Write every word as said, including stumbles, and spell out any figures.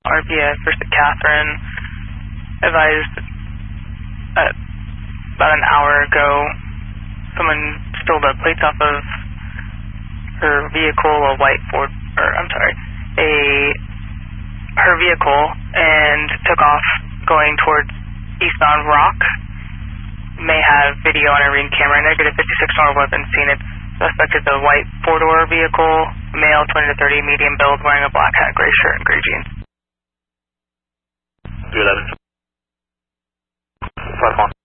R P F First at Catherine advised uh, about an hour ago someone stole the plates off of her vehicle, a white Ford, or I'm sorry, a her vehicle, and took off going towards eastbound Rock. May have video on a ring camera. Negative fifty-six dollar weapon seen. It's suspect is a white four-door vehicle, male, twenty to thirty, medium build, wearing a black hat, gray shirt, and gray jeans. Do that. Five one.